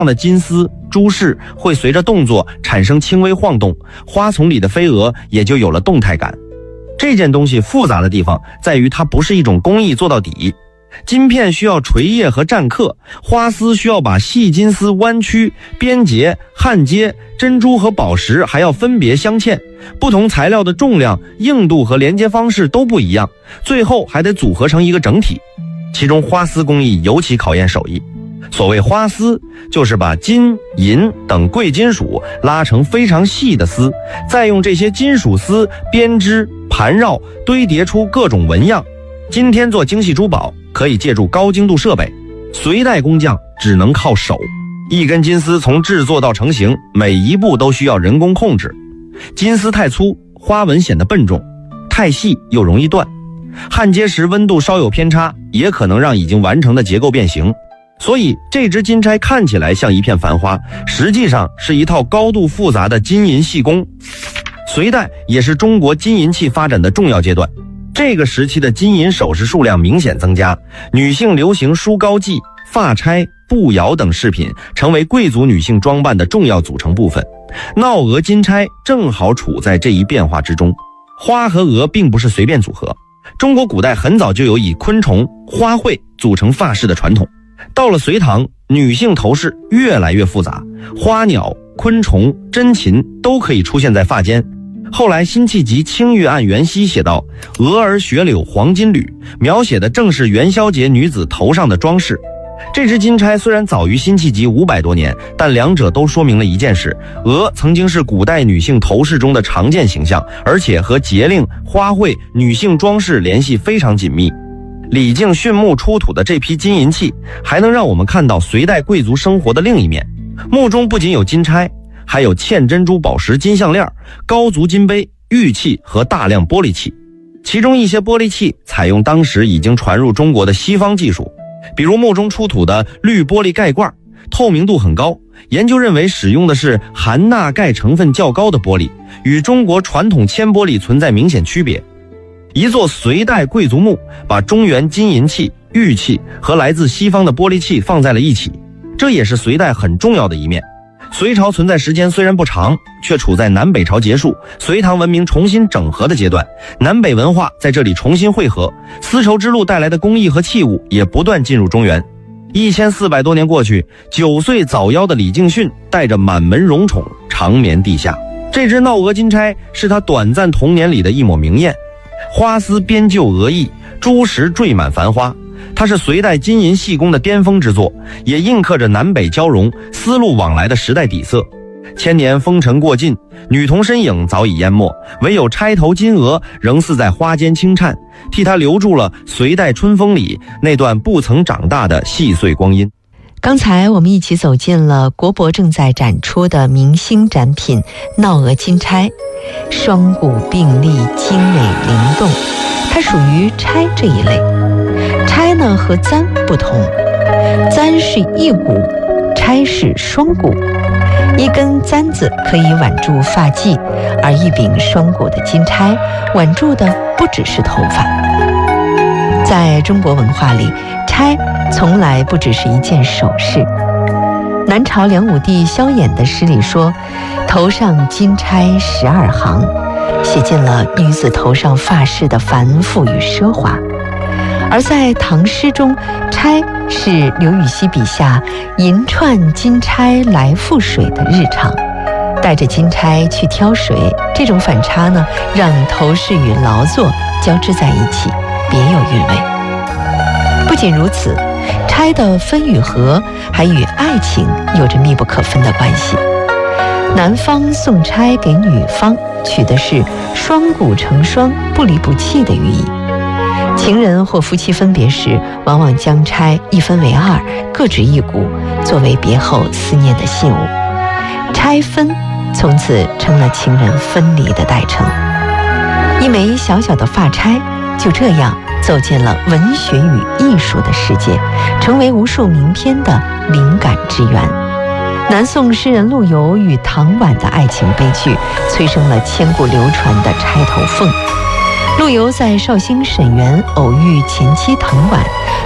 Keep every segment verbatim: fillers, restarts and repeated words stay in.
的金丝、珠饰会随着动作产生轻微晃动，花丛里的飞蛾也就有了动态感。这件东西复杂的地方在于它不是一种工艺做到底，金片需要锤叶和占刻，花丝需要把细金丝弯曲、编结、焊接，珍珠和宝石还要分别镶嵌，不同材料的重量、硬度和连接方式都不一样，最后还得组合成一个整体。其中花丝工艺尤其考验手艺。所谓花丝，就是把金、银等贵金属拉成非常细的丝，再用这些金属丝编织、盘绕、堆叠出各种纹样。今天做精细珠宝可以借助高精度设备，隋代工匠只能靠手。一根金丝从制作到成型，每一步都需要人工控制。金丝太粗，花纹显得笨重；太细又容易断。焊接时温度稍有偏差，也可能让已经完成的结构变形。所以这只金钗看起来像一片繁花，实际上是一套高度复杂的金银细工。隋代也是中国金银器发展的重要阶段，这个时期的金银首饰数量明显增加，女性流行梳膏髻、发钗、步摇等饰品成为贵族女性装扮的重要组成部分。闹蛾金钗正好处在这一变化之中。花和蛾并不是随便组合，中国古代很早就有以昆虫、花卉组成发饰的传统。到了隋唐，女性头饰越来越复杂，花鸟、昆虫、珍禽都可以出现在发间。后来辛弃疾《青玉案元夕》写道：蛾儿雪柳黄金缕，描写的正是元宵节女子头上的装饰。这只金钗虽然早于辛弃疾五百多年，但两者都说明了一件事：蛾曾经是古代女性头饰中的常见形象，而且和节令、花卉、女性装饰联系非常紧密。李靖训墓出土的这批金银器，还能让我们看到隋代贵族生活的另一面。墓中不仅有金钗，还有嵌珍珠宝石金项链、高足金杯、玉器和大量玻璃器。其中一些玻璃器采用当时已经传入中国的西方技术，比如墓中出土的绿玻璃盖罐，透明度很高，研究认为使用的是含钠钙成分较高的玻璃，与中国传统铅玻璃存在明显区别。一座隋代贵族墓把中原金银器、玉器和来自西方的玻璃器放在了一起，这也是隋代很重要的一面。隋朝存在时间虽然不长，却处在南北朝结束、隋唐文明重新整合的阶段，南北文化在这里重新汇合，丝绸之路带来的工艺和器物也不断进入中原。一千四百多年过去，九岁早夭的李敬训带着满门荣宠长眠地下。这只闹蛾金钗是他短暂童年里的一抹明艳，花丝编就蛾翼，珠石缀满繁花，它是隋代金银细工的巅峰之作，也印刻着南北交融、丝路往来的时代底色。千年风尘过尽，女童身影早已淹没，唯有钗头金蛾仍似在花间轻颤，替她留住了隋代春风里那段不曾长大的细碎光阴。 刚才我们一起走进了国博正在展出的明星展品闹蛾金钗，双股并立，精美灵动，它属于钗这一类。钗呢和簪不同，簪是一股，钗是双股。一根簪子可以挽住发髻，而一柄双股的金钗挽住的不只是头发。在中国文化里，钗从来不只是一件首饰。南朝梁武帝萧衍的诗里说：头上金钗十二行，写尽了女子头上发饰的繁复与奢华。而在唐诗中，钗是刘禹锡笔下银串金钗来覆水的日常，带着金钗去挑水，这种反差呢，让头饰与劳作交织在一起，别有韵味。不仅如此，钗的分与合还与爱情有着密不可分的关系。男方送钗给女方，取的是双股成双、不离不弃的寓意。情人或夫妻分别时，往往将钗一分为二，各执一股，作为别后思念的信物。钗分从此成了情人分离的代称。一枚小小的发钗就这样走进了文学与艺术的世界，成为无数名篇的灵感之源。南宋诗人陆游与唐婉的爱情悲剧，催生了千古流传的钗头凤。陆游在绍兴沈园偶遇前妻唐婉，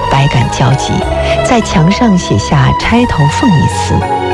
百感交集，在墙上写下钗头凤一词，